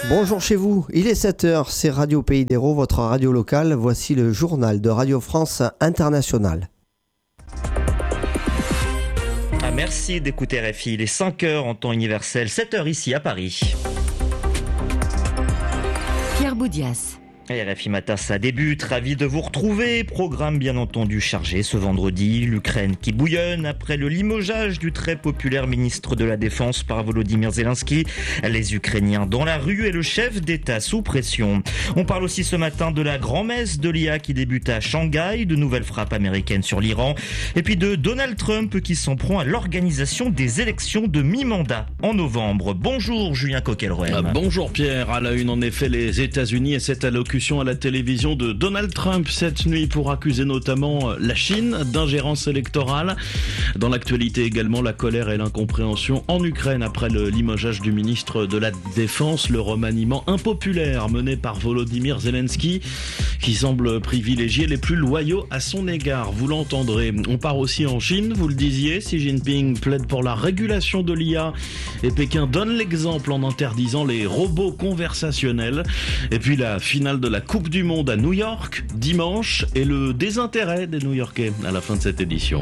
Bonjour chez vous, il est 7h, c'est Radio Pays d'Hérault, votre radio locale. Voici le journal de Radio France Internationale. Merci d'écouter RFI, il est 5h en temps universel, 7h ici à Paris. Pierre Boudias. RFI Matin, ça débute, ravi de vous retrouver. Programme bien entendu chargé ce vendredi. L'Ukraine qui bouillonne après le limogeage du très populaire ministre de la Défense par Volodymyr Zelensky. Les Ukrainiens dans la rue et le chef d'État sous pression. On parle aussi ce matin de la grand-messe de l'IA qui débute à Shanghai, de nouvelles frappes américaines sur l'Iran. Et puis de Donald Trump qui s'en prend à l'organisation des élections de mi-mandat en novembre. Bonjour Julien Coquelroem. Bonjour Pierre. À la une en effet les États-Unis et cette allocution à la télévision de Donald Trump cette nuit pour accuser notamment la Chine d'ingérence électorale. Dans l'actualité également, la colère et l'incompréhension en Ukraine après le limogeage du ministre de la Défense, le remaniement impopulaire mené par Volodymyr Zelensky qui semble privilégier les plus loyaux à son égard. Vous l'entendrez. On part aussi en Chine, vous le disiez, Xi Jinping plaide pour la régulation de l'IA et Pékin donne l'exemple en interdisant les robots conversationnels. Et puis la finale de la Coupe du Monde à New York, dimanche, et le désintérêt des New-Yorkais à la fin de cette édition.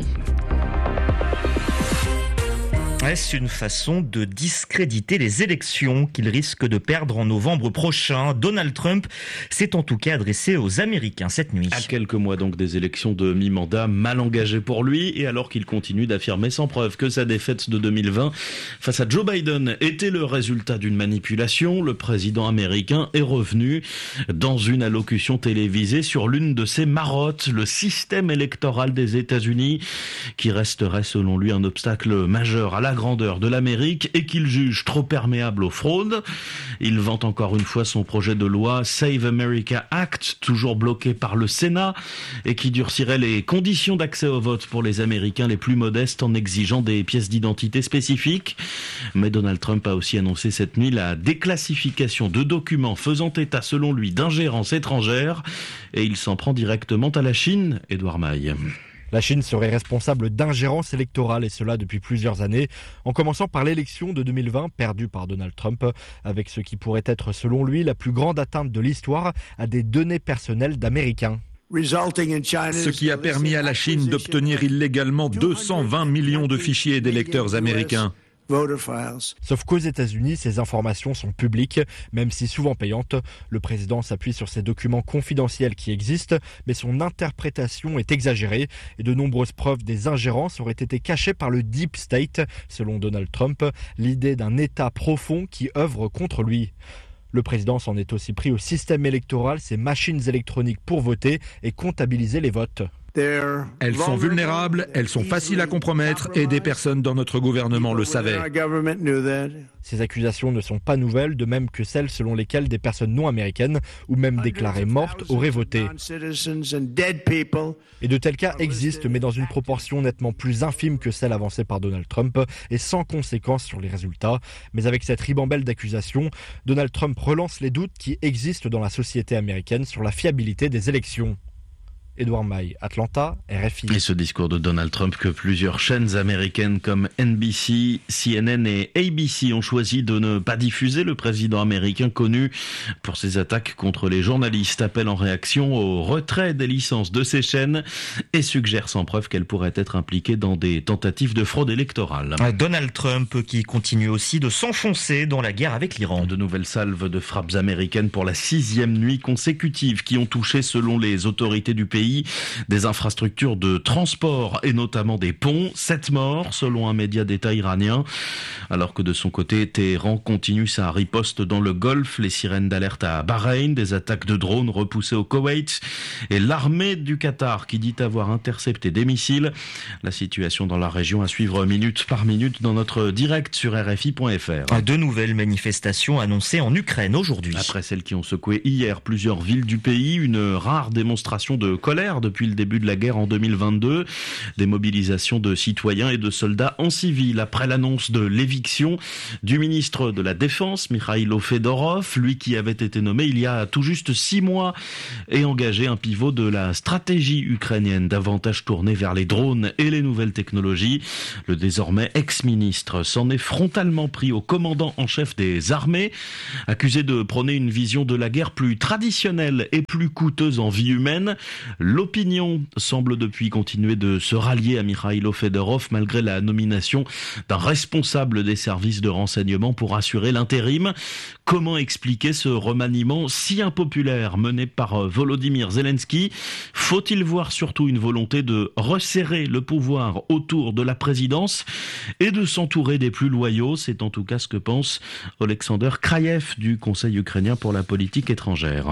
Est-ce une façon de discréditer les élections qu'il risque de perdre en novembre prochain? Donald Trump s'est en tout cas adressé aux Américains cette nuit. À quelques mois donc des élections de mi-mandat, mal engagées pour lui, et alors qu'il continue d'affirmer sans preuve que sa défaite de 2020 face à Joe Biden était le résultat d'une manipulation, le président américain est revenu dans une allocution télévisée sur l'une de ses marottes, le système électoral des États-Unis, qui resterait selon lui un obstacle majeur à la grandeur de l'Amérique et qu'il juge trop perméable aux fraudes. Il vante encore une fois son projet de loi Save America Act, toujours bloqué par le Sénat et qui durcirait les conditions d'accès au vote pour les Américains les plus modestes en exigeant des pièces d'identité spécifiques. Mais Donald Trump a aussi annoncé cette nuit la déclassification de documents faisant état selon lui d'ingérence étrangère et il s'en prend directement à la Chine. Édouard Maille. La Chine serait responsable d'ingérence électorale et cela depuis plusieurs années, en commençant par l'élection de 2020 perdue par Donald Trump, avec ce qui pourrait être selon lui la plus grande atteinte de l'histoire à des données personnelles d'Américains. Ce qui a permis à la Chine d'obtenir illégalement 220 millions de fichiers d'électeurs américains. Sauf qu'aux États-Unis, ces informations sont publiques, même si souvent payantes. Le président s'appuie sur ces documents confidentiels qui existent, mais son interprétation est exagérée et de nombreuses preuves des ingérences auraient été cachées par le Deep State, selon Donald Trump, l'idée d'un État profond qui œuvre contre lui. Le président s'en est aussi pris au système électoral, ces machines électroniques pour voter et comptabiliser les votes. Elles sont vulnérables, elles sont faciles à compromettre et des personnes dans notre gouvernement le savaient. Ces accusations ne sont pas nouvelles, de même que celles selon lesquelles des personnes non américaines ou même déclarées mortes auraient voté. Et de tels cas existent, mais dans une proportion nettement plus infime que celle avancée par Donald Trump et sans conséquence sur les résultats. Mais avec cette ribambelle d'accusations, Donald Trump relance les doutes qui existent dans la société américaine sur la fiabilité des élections. Édouard Maille, Atlanta, RFI. Et ce discours de Donald Trump que plusieurs chaînes américaines comme NBC, CNN et ABC ont choisi de ne pas diffuser. Le président américain connu pour ses attaques contre les journalistes appelle en réaction au retrait des licences de ces chaînes et suggère sans preuve qu'elles pourraient être impliquées dans des tentatives de fraude électorale. Donald Trump qui continue aussi de s'enfoncer dans la guerre avec l'Iran. De nouvelles salves de frappes américaines pour la 6e nuit consécutive qui ont touché selon les autorités du pays des infrastructures de transport et notamment des ponts. 7 morts selon un média d'État iranien. Alors que de son côté, Téhéran continue sa riposte dans le Golfe. Les sirènes d'alerte à Bahreïn, des attaques de drones repoussées au Koweït et l'armée du Qatar qui dit avoir intercepté des missiles. La situation dans la région à suivre minute par minute dans notre direct sur RFI.fr. De nouvelles manifestations annoncées en Ukraine aujourd'hui. Après celles qui ont secoué hier plusieurs villes du pays, une rare démonstration de colère colère depuis le début de la guerre en 2022. Des mobilisations de citoyens et de soldats en civil après l'annonce de l'éviction du ministre de la Défense, Mikhailo Fedorov, lui qui avait été nommé il y a tout juste 6 mois et engagé un pivot de la stratégie ukrainienne davantage tournée vers les drones et les nouvelles technologies. Le désormais ex-ministre s'en est frontalement pris au commandant en chef des armées, accusé de prôner une vision de la guerre plus traditionnelle et plus coûteuse en vie humaine. L'opinion semble depuis continuer de se rallier à Mikhailo Fedorov malgré la nomination d'un responsable des services de renseignement pour assurer l'intérim. Comment expliquer ce remaniement si impopulaire mené par Volodymyr Zelensky? Faut-il voir surtout une volonté de resserrer le pouvoir autour de la présidence et de s'entourer des plus loyaux? C'est en tout cas ce que pense Alexander Kraïev du Conseil ukrainien pour la politique étrangère.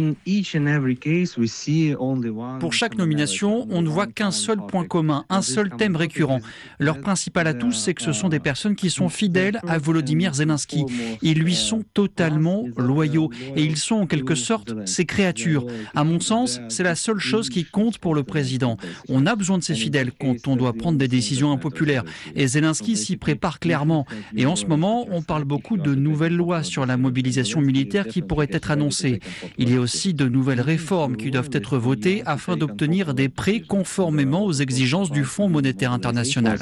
Pour chaque nomination, on ne voit qu'un seul point commun, un seul thème récurrent. Leur principal atout, c'est que ce sont des personnes qui sont fidèles à Volodymyr Zelensky. Ils lui sont totalement loyaux et ils sont en quelque sorte ses créatures. À mon sens, c'est la seule chose qui compte pour le président. On a besoin de ses fidèles quand on doit prendre des décisions impopulaires. Et Zelensky s'y prépare clairement. Et en ce moment, on parle beaucoup de nouvelles lois sur la mobilisation militaire qui pourraient être annoncées. Il y a aussi de nouvelles réformes qui doivent être votées afin d'obtenir des prêts conformément aux exigences du Fonds monétaire international.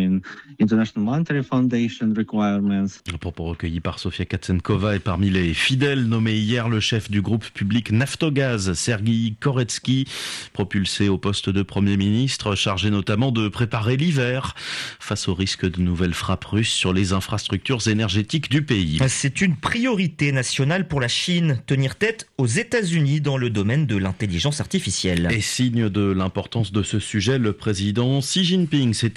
Propos recueillis par Sofia Katsenkova et parmi les fidèles nommés hier le chef du groupe public Naftogaz, Sergueï Koretsky, propulsé au poste de Premier ministre, chargé notamment de préparer l'hiver face au risque de nouvelles frappes russes sur les infrastructures énergétiques du pays. C'est une priorité nationale pour la Chine, tenir tête aux États-Unis dans le domaine de l'intelligence artificielle. Et signe de l'importance de ce sujet, le président Xi Jinping s'est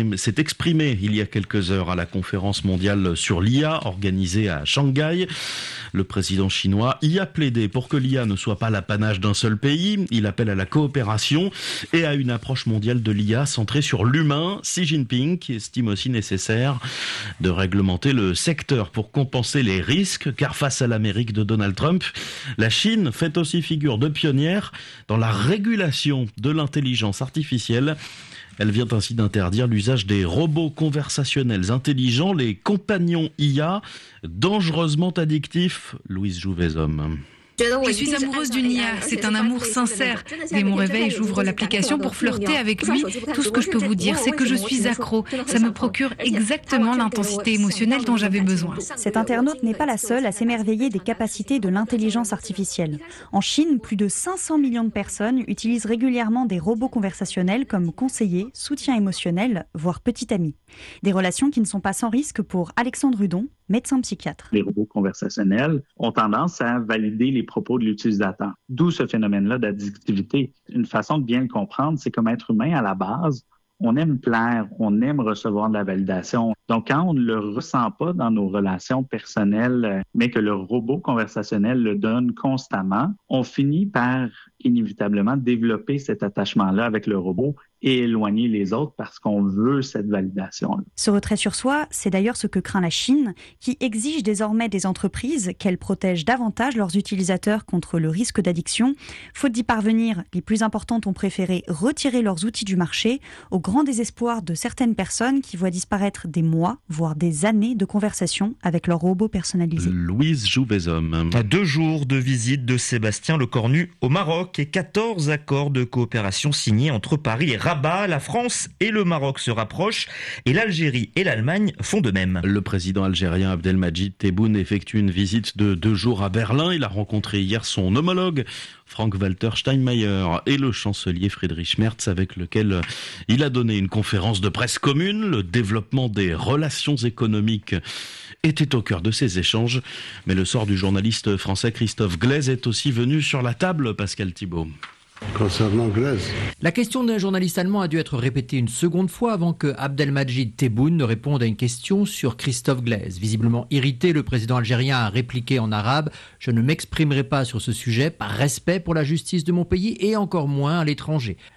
exprimé il y a quelques heures à la conférence mondiale sur l'IA organisée à Shanghai. Le président chinois y a plaidé pour que l'IA ne soit pas l'apanage d'un seul pays. Il appelle à la coopération et à une approche mondiale de l'IA centrée sur l'humain. Xi Jinping qui estime aussi nécessaire de réglementer le secteur pour compenser les risques, car face à l'Amérique de Donald Trump, la Chine fait aussi figure de pionnière dans la régulation de l'intelligence artificielle. Elle vient ainsi d'interdire l'usage des robots conversationnels intelligents, les compagnons IA, dangereusement addictifs. Louise Jouvezhomme. Je suis amoureuse d'une IA, c'est un amour sincère. Dès mon réveil, j'ouvre l'application pour flirter avec lui. Tout ce que je peux vous dire, c'est que je suis accro. Ça me procure exactement l'intensité émotionnelle dont j'avais besoin. Cette internaute n'est pas la seule à s'émerveiller des capacités de l'intelligence artificielle. En Chine, plus de 500 millions de personnes utilisent régulièrement des robots conversationnels comme conseillers, soutien émotionnel, voire petit ami. Des relations qui ne sont pas sans risque pour Alexandre Hudon, médecin psychiatre. Les robots conversationnels ont tendance à valider les propos de l'utilisateur. D'où ce phénomène-là d'addictivité. Une façon de bien le comprendre, c'est comme être humain à la base, on aime plaire, on aime recevoir de la validation. Donc, quand on ne le ressent pas dans nos relations personnelles, mais que le robot conversationnel le donne constamment, on finit par inévitablement développer cet attachement-là avec le robot et éloigner les autres parce qu'on veut cette validation-là. Ce retrait sur soi, c'est d'ailleurs ce que craint la Chine, qui exige désormais des entreprises qu'elles protègent davantage leurs utilisateurs contre le risque d'addiction. Faute d'y parvenir, les plus importantes ont préféré retirer leurs outils du marché, au grand désespoir de certaines personnes qui voient disparaître des mois, voire des années de conversation avec leurs robots personnalisés. Louise Jouvezhomme. 2 jours de visite de Sébastien Lecornu au Maroc et 14 accords de coopération signés entre Paris et Rabat. La France et le Maroc se rapprochent et l'Algérie et l'Allemagne font de même. Le président algérien Abdelmadjid Tebboune effectue une visite de 2 jours à Berlin. Il a rencontré hier son homologue Frank-Walter Steinmeier et le chancelier Friedrich Merz avec lequel il a donné une conférence de presse commune. Le développement des relations économiques était au cœur de ces échanges. Mais le sort du journaliste français Christophe Glaise est aussi venu sur la table, Pascal Thibault. Concernant Glaise, la question d'un journaliste allemand a dû être répétée une seconde fois avant que Abdelmadjid Tebboune ne réponde à une question sur Christophe Glaise. Visiblement irrité, le président algérien a répliqué en arabe « Je ne m'exprimerai pas sur ce sujet par respect pour la justice de mon pays et encore moins à l'étranger ».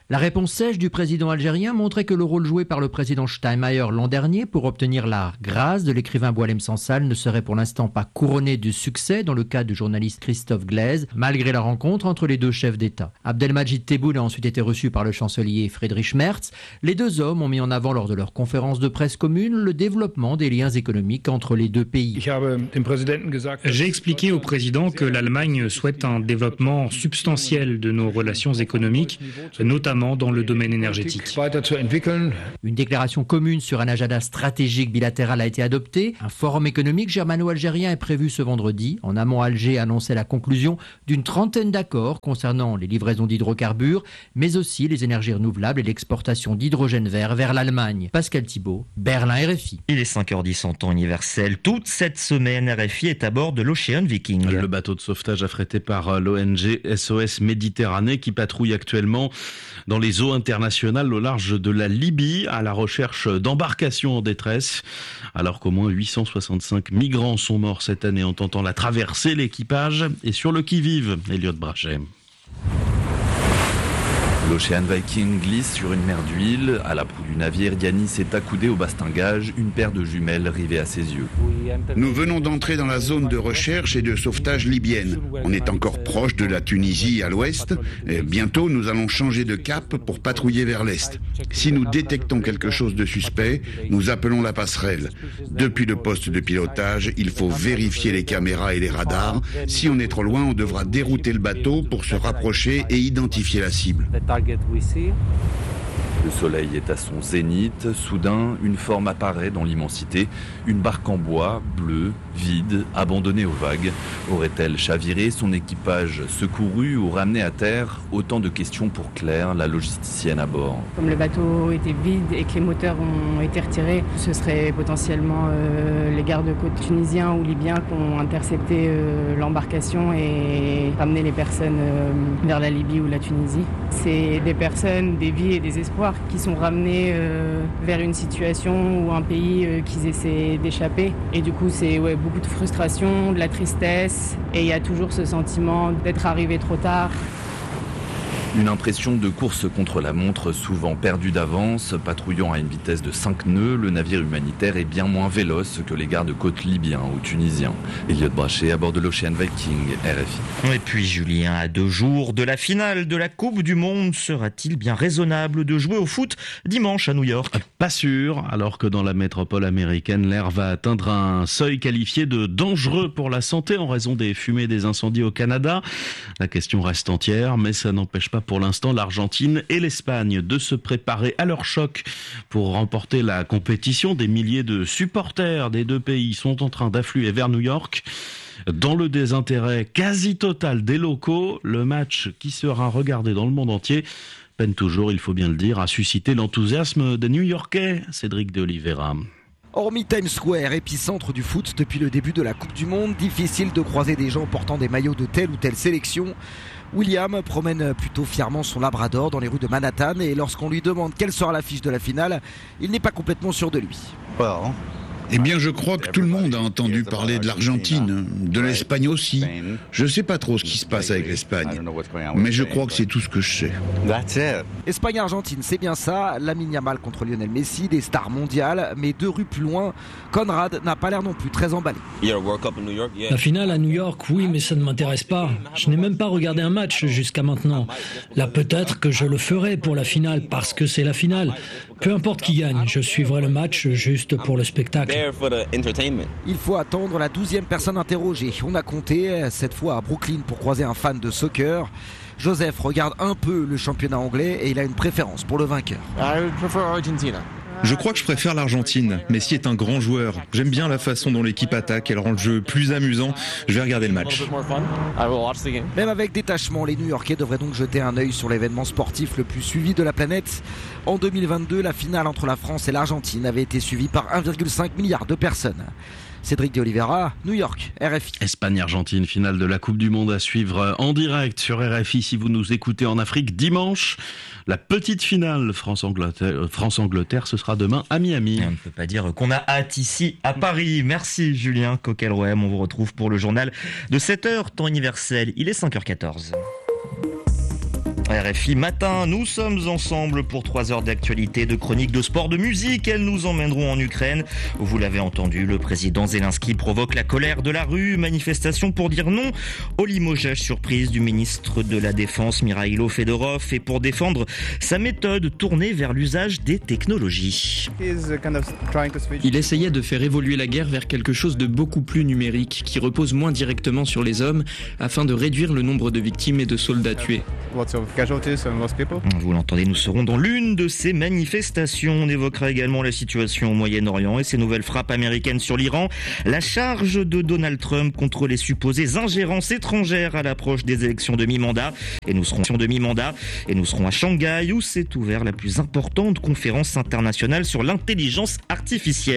La réponse sèche du président algérien montrait que le rôle joué par le président Steinmeier l'an dernier pour obtenir la grâce de l'écrivain Boualem Sansal ne serait pour l'instant pas couronné de succès dans le cas du journaliste Christophe Glaise, malgré la rencontre entre les deux chefs d'État. Abdelmajid Tebboune a ensuite été reçu par le chancelier Friedrich Merz. Les deux hommes ont mis en avant lors de leur conférence de presse commune le développement des liens économiques entre les deux pays. J'ai expliqué au président que l'Allemagne souhaite un développement substantiel de nos relations économiques, notamment dans le domaine énergétique. Une déclaration commune sur un agenda stratégique bilatéral a été adoptée. Un forum économique germano-algérien est prévu ce vendredi. En amont, Alger annonçait la conclusion d'une 30aine d'accords concernant les livraisons d'hydrocarbures, mais aussi les énergies renouvelables et l'exportation d'hydrogène vert vers l'Allemagne. Pascal Thibault, Berlin, RFI. Il est 5h10 en temps universel. Toute cette semaine, RFI est à bord de l'Ocean Viking. Le bateau de sauvetage affrété par l'ONG SOS Méditerranée qui patrouille actuellement dans les eaux internationales au large de la Libye à la recherche d'embarcations en détresse. Alors qu'au moins 865 migrants sont morts cette année en tentant la traversée, l'équipage est sur le qui-vive. Elliot Brachet. L'Ocean Viking glisse sur une mer d'huile. À la proue du navire, Yanis est accoudé au bastingage, une paire de jumelles rivées à ses yeux. Nous venons d'entrer dans la zone de recherche et de sauvetage libyenne. On est encore proche de la Tunisie à l'ouest. Bientôt, nous allons changer de cap pour patrouiller vers l'est. Si nous détectons quelque chose de suspect, nous appelons la passerelle. Depuis le poste de pilotage, il faut vérifier les caméras et les radars. Si on est trop loin, on devra dérouter le bateau pour se rapprocher et identifier la cible. Le soleil est à son zénith. Soudain, une forme apparaît dans l'immensité. Une barque en bois, bleue, vide, abandonnée aux vagues. Aurait-elle chaviré, son équipage secouru ou ramené à terre? Autant de questions pour Claire, la logisticienne à bord. Comme le bateau était vide et que les moteurs ont été retirés, ce serait potentiellement les gardes-côtes tunisiens ou libyens qui ont intercepté l'embarcation et ramené les personnes vers la Libye ou la Tunisie. C'est des personnes, des vies et des espoirs qui sont ramenés vers une situation ou un pays qu'ils essaient d'échapper. Et du coup, c'est beaucoup de frustration, de la tristesse. Et il y a toujours ce sentiment d'être arrivé trop tard. Une impression de course contre la montre, souvent perdue d'avance. Patrouillant à une vitesse de 5 nœuds, le navire humanitaire est bien moins véloce que les gardes-côtes libyens ou tunisiens. Elliot Brachet à bord de l'Ocean Viking, RFI. Et puis Julien, à 2 jours de la finale de la Coupe du Monde, sera-t-il bien raisonnable de jouer au foot dimanche à New York? Pas sûr, alors que dans la métropole américaine, l'air va atteindre un seuil qualifié de dangereux pour la santé en raison des fumées des incendies au Canada. La question reste entière, mais ça n'empêche pas pour l'instant l'Argentine et l'Espagne de se préparer à leur choc pour remporter la compétition. Des milliers de supporters des deux pays sont en train d'affluer vers New York. Dans le désintérêt quasi total des locaux, le match qui sera regardé dans le monde entier peine toujours, il faut bien le dire, à susciter l'enthousiasme des New-Yorkais. Cédric de Oliveira. Hormis Times Square, épicentre du foot depuis le début de la Coupe du Monde, difficile de croiser des gens portant des maillots de telle ou telle sélection. William promène plutôt fièrement son Labrador dans les rues de Manhattan et lorsqu'on lui demande quelle sera l'affiche de la finale, il n'est pas complètement sûr de lui. Eh bien, je crois que tout le monde a entendu parler de l'Argentine, de l'Espagne aussi. Je ne sais pas trop ce qui se passe avec l'Espagne, mais je crois que c'est tout ce que je sais. Espagne-Argentine, c'est bien ça. Lamine Yamal contre Lionel Messi, des stars mondiales, mais 2 rues plus loin, Conrad n'a pas l'air non plus très emballé. La finale à New York, oui, mais ça ne m'intéresse pas. Je n'ai même pas regardé un match jusqu'à maintenant. Là, peut-être que je le ferai pour la finale, parce que c'est la finale. Peu importe qui gagne, je suivrai le match juste pour le spectacle. Il faut attendre la 12e personne interrogée. On a compté, cette fois à Brooklyn, pour croiser un fan de soccer. Joseph regarde un peu le championnat anglais et il a une préférence pour le vainqueur. Je crois que je préfère l'Argentine. Messi est un grand joueur. J'aime bien la façon dont l'équipe attaque, elle rend le jeu plus amusant. Je vais regarder le match. Même avec détachement, les New-Yorkais devraient donc jeter un œil sur l'événement sportif le plus suivi de la planète. En 2022, la finale entre la France et l'Argentine avait été suivie par 1,5 milliard de personnes. Cédric de Oliveira, New York, RFI. Espagne-Argentine, finale de la Coupe du Monde à suivre en direct sur RFI si vous nous écoutez en Afrique dimanche. La petite finale France-Angleterre, ce sera demain à Miami. On ne peut pas dire qu'on a hâte ici à Paris. Merci Julien Coquelrouem. On vous retrouve pour le journal de 7h, temps universel. Il est 5h14. RFI Matin, nous sommes ensemble pour 3 heures d'actualité, de chroniques, de sport, de musique. Elles nous emmèneront en Ukraine. Vous l'avez entendu, le président Zelensky provoque la colère de la rue. Manifestation pour dire non au limogeage surprise du ministre de la Défense, Mikhailo Fedorov, et pour défendre sa méthode tournée vers l'usage des technologies. Il essayait de faire évoluer la guerre vers quelque chose de beaucoup plus numérique, qui repose moins directement sur les hommes, afin de réduire le nombre de victimes et de soldats tués. Vous l'entendez, nous serons dans l'une de ces manifestations. On évoquera également la situation au Moyen-Orient et ses nouvelles frappes américaines sur l'Iran, la charge de Donald Trump contre les supposées ingérences étrangères à l'approche des élections de mi-mandat. Et nous serons à Shanghai où s'est ouverte la plus importante conférence internationale sur l'intelligence artificielle.